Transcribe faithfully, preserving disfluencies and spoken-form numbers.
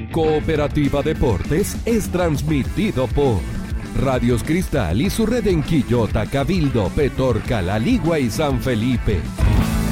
Cooperativa Deportes es transmitido por Radios Cristal y su red en Quillota, Cabildo, Petorca, La Ligua y San Felipe.